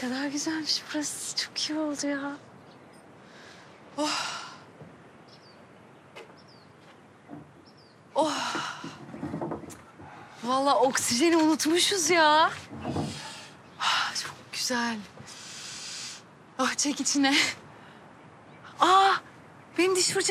kadar güzelmiş burası. Çok iyi oldu ya. Oh. Oh. Vallahi oksijeni unutmuşuz ya. Ah, çok güzel. Ah, çek içine. Aa, benim diş fırçam